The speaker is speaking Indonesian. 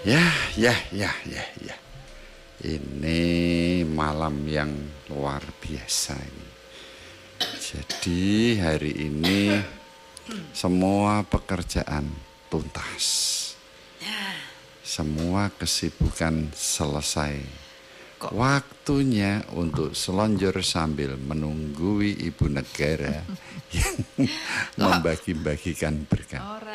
Ya, ya. Ini malam yang luar biasa ini. Jadi hari ini semua pekerjaan tuntas. Semua kesibukan selesai. Waktunya untuk selonjor sambil menunggui ibu negara yang membagi-bagikan berkah.